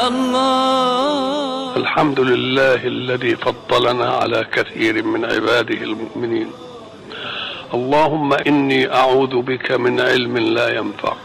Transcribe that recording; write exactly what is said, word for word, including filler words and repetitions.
الله. الحمد لله الذي فضلنا على كثير من عباده المؤمنين. اللهم إني أعوذ بك من علم لا ينفع